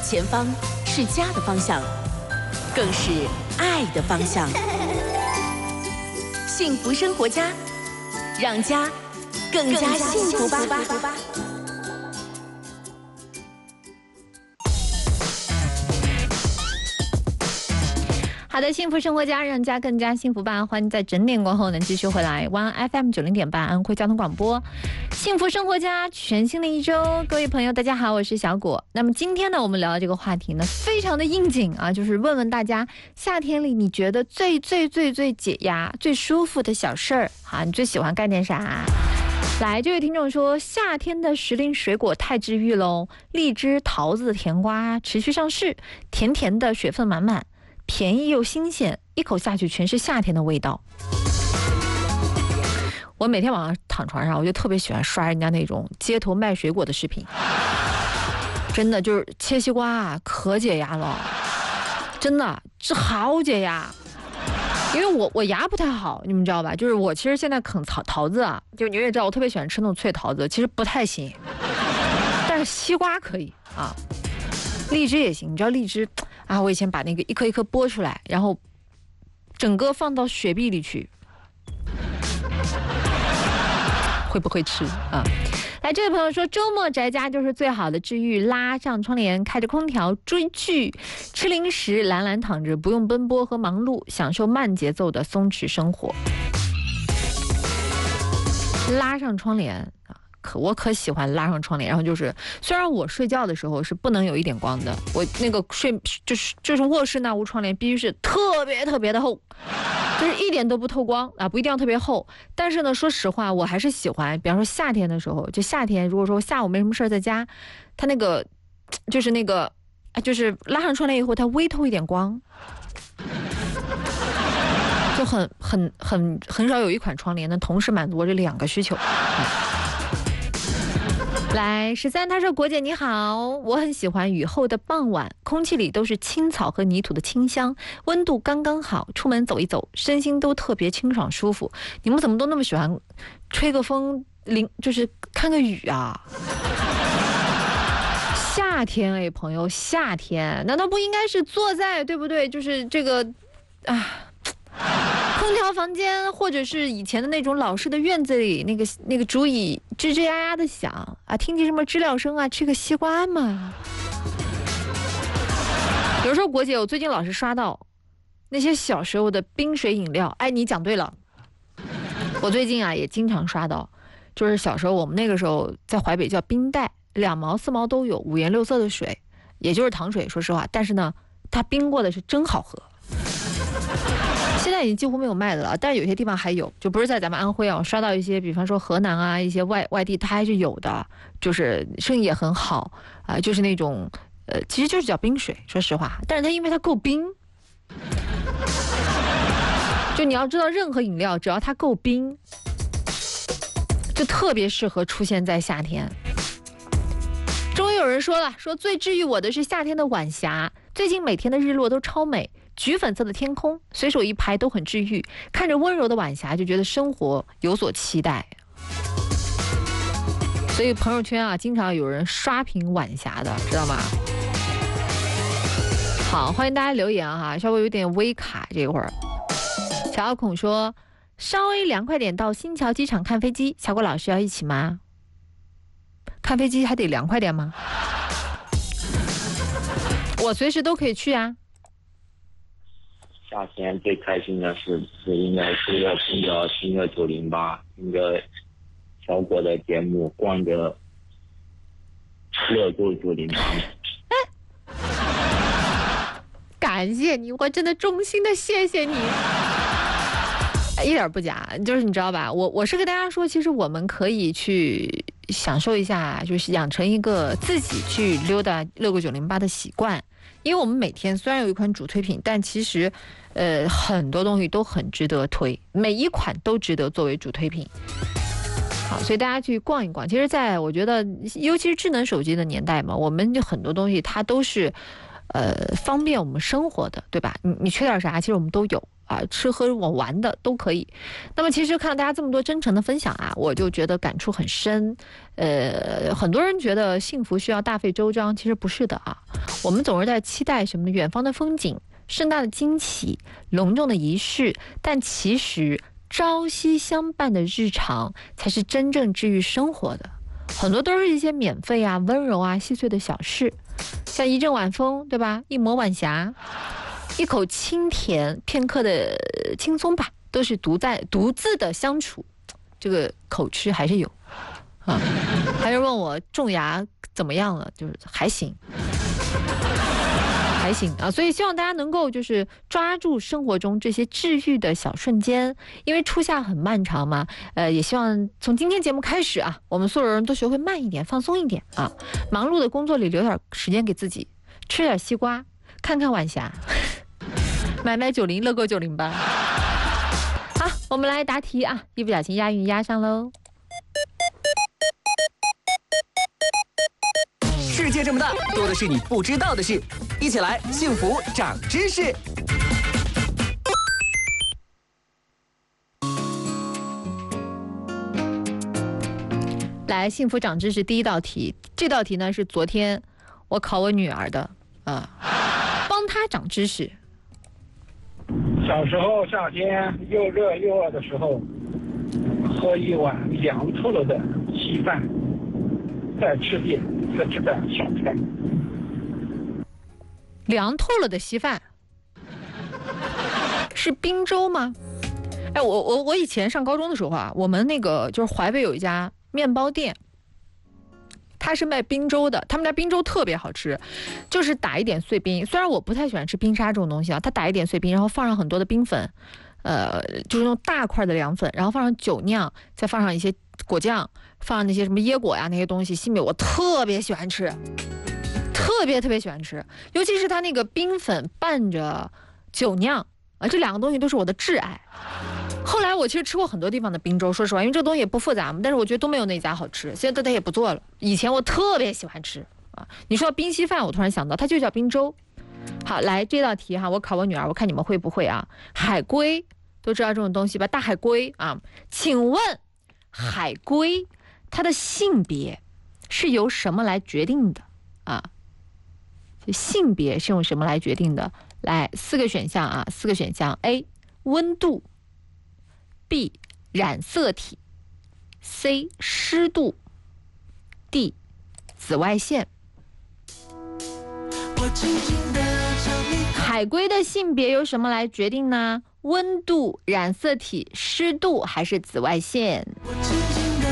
前方是家的方向，更是爱的方向。幸福生活家，让家更加幸福吧。 好的，幸福生活家，让家更加幸福吧。欢迎在整点过后能继续回来湾 FM 90.8安徽交通广播，幸福生活家全新的一周，各位朋友大家好，我是小果。那么今天呢，我们聊的这个话题呢，非常的应景啊，就是问问大家，夏天里你觉得最解压、最舒服的小事儿啊，你最喜欢干点啥？来，这位听众说，夏天的时令水果太治愈喽，荔枝、桃子、甜瓜持续上市，甜甜的，水分满满。便宜又新鲜，一口下去全是夏天的味道。我每天晚上躺床上，我就特别喜欢刷人家那种街头卖水果的视频，真的就是切西瓜啊，可解压了，真的这好解压。因为我牙不太好，你们知道吧？就是我其实现在啃桃子啊，就你也知道，我特别喜欢吃那种脆桃子，其实不太行，但是西瓜可以啊，荔枝也行。你知道荔枝啊，我以前把那个一颗一颗剥出来，然后整个放到雪碧里去，会不会吃啊？来，这位朋友说，周末宅家就是最好的治愈，拉上窗帘，开着空调，追剧，吃零食，懒懒躺着，不用奔波和忙碌，享受慢节奏的松弛生活。拉上窗帘啊，我可喜欢拉上窗帘，然后就是虽然我睡觉的时候是不能有一点光的，我那个就是卧室那屋窗帘必须是特别的厚，就是一点都不透光啊，不一定要特别厚。但是呢，说实话，我还是喜欢，比方说夏天的时候，就夏天如果说下午没什么事在家，它那个就是拉上窗帘以后，它微透一点光。就很少有一款窗帘能同时满足我这两个需求。来13，他说，果姐你好，我很喜欢雨后的傍晚，空气里都是青草和泥土的清香，温度刚刚好，出门走一走，身心都特别清爽舒服。你们怎么都那么喜欢吹个风，就是看个雨啊？夏天哎，朋友，夏天难道不应该是坐在，对不对？就是这个啊。空调房间，或者是以前的那种老式的院子里，那个竹椅吱吱呀呀的响啊，听见什么知了声啊，吃个西瓜嘛。有时候果姐，我最近老是刷到那些小时候的冰水饮料，哎，你讲对了，我最近啊也经常刷到，就是小时候我们那个时候在淮北叫冰袋，2毛4毛都有，五颜六色的水，也就是糖水，说实话，但是呢，它冰过的是真好喝。现在已经几乎没有卖的了，但是有些地方还有，就不是在咱们安徽啊，我刷到一些，比方说河南啊，一些外地，它还是有的，就是生意也很好啊，就是那种其实就是叫冰水，说实话，但是它因为它够冰，就你要知道，任何饮料只要它够冰，就特别适合出现在夏天。终于有人说了，说最治愈我的是夏天的晚霞，最近每天的日落都超美。橘粉色的天空，随手一拍都很治愈。看着温柔的晚霞，就觉得生活有所期待。所以朋友圈啊，经常有人刷屏晚霞的，知道吗？好，欢迎大家留言啊，稍微有点微卡这会儿。小小孔说，稍微凉快点到新桥机场看飞机，小果老师要一起吗？看飞机还得凉快点吗？我随时都可以去啊。 夏天最开心的事应该是听着908，听着小果的节目，逛着乐购908。 感谢你，我真的衷心的谢谢你，一点不假。就是你知道吧，我是跟大家说，其实我们可以去享受一下，就是养成一个自己去溜达乐购908的习惯。因为我们每天虽然有一款主推品，但其实很多东西都很值得推，每一款都值得作为主推品。好，所以大家去逛一逛。其实在我觉得尤其是智能手机的年代嘛，我们就很多东西它都是方便我们生活的，对吧？你缺点啥其实我们都有啊，吃喝玩的都可以。那么其实看到大家这么多真诚的分享啊，我就觉得感触很深。很多人觉得幸福需要大费周章，其实不是的啊。我们总是在期待什么呢？远方的风景、盛大的惊喜、隆重的仪式，但其实朝夕相伴的日常才是真正治愈生活的。很多都是一些免费啊、温柔啊、细碎的小事，像一阵晚风，对吧？一抹晚霞。一口清甜，片刻的轻松吧，都是独自的相处，这个口吃还是有啊。还有人问我种牙怎么样了，就是还行啊。所以希望大家能够就是抓住生活中这些治愈的小瞬间，因为初夏很漫长嘛。也希望从今天节目开始啊，我们所有人都学会慢一点，放松一点啊。忙碌的工作里留点时间给自己，吃点西瓜，看看晚霞。买90乐购90吧。好，我们来答题啊，一不小心押韵押上喽。 世界这么大，多的是你不知道的事，一起来幸福长知识。 来，幸福长知识第一道题，这道题呢是昨天我考我女儿的啊，帮她长知识。 小时候夏天又热又饿的时候，喝一碗凉透了的稀饭，再吃点特制的小菜。 凉透了的稀饭是冰粥吗？哎，我以前上高中的时候啊，我们那个就是淮北有一家面包店，他是卖冰粥的，他们家冰粥特别好吃，就是打一点碎冰，虽然我不太喜欢吃冰沙这种东西啊，他打一点碎冰，然后放上很多的冰粉，就是那种大块的凉粉，然后放上酒酿，再放上一些果酱，放上那些什么椰果呀那些东西，西米我特别喜欢吃，特别喜欢吃，尤其是它那个冰粉拌着酒酿啊，这两个东西都是我的挚爱。后来我其实吃过很多地方的冰粥，说实话，因为这个东西也不复杂嘛，但是我觉得都没有那家好吃。现在他也不做了，以前我特别喜欢吃啊。你说到冰稀饭，我突然想到，它就叫冰粥。好，来这道题哈，我考我女儿，我看你们会不会啊？海龟都知道这种东西吧？大海龟啊，请问海龟它的性别是由什么来决定的啊？性别是用什么来决定的？来，4个选项啊，4个选项 ：A. 温度 B. 染色体 C. 湿度 D. 紫外线。海龟的性别由什么来决定呢？温度、染色体、湿度还是紫外线？